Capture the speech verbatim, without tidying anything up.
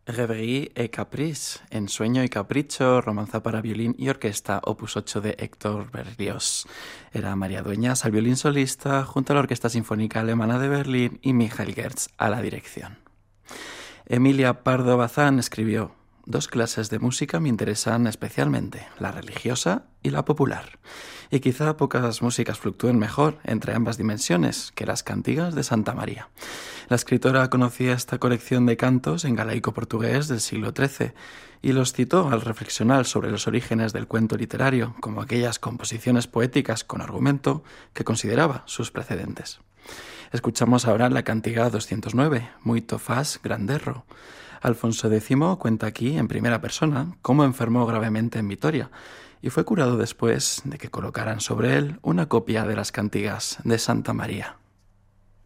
Rêverie et Caprice, Ensueño y Capricho, romanza para violín y orquesta, opus ocho de Héctor Berlioz. Era María Dueñas al violín solista, junto a la Orquesta Sinfónica Alemana de Berlín y Michael Gertz a la dirección. Emilia Pardo Bazán escribió: dos clases de música me interesan especialmente, la religiosa y la popular. Y quizá pocas músicas fluctúen mejor entre ambas dimensiones que las cantigas de Santa María. La escritora conocía esta colección de cantos en galaico-portugués del siglo trece y los citó al reflexionar sobre los orígenes del cuento literario, como aquellas composiciones poéticas con argumento que consideraba sus precedentes. Escuchamos ahora la cantiga doscientos nueve, Muito faz granderro. Alfonso X cuenta aquí, en primera persona, cómo enfermó gravemente en Vitoria y fue curado después de que colocaran sobre él una copia de las cantigas de Santa María.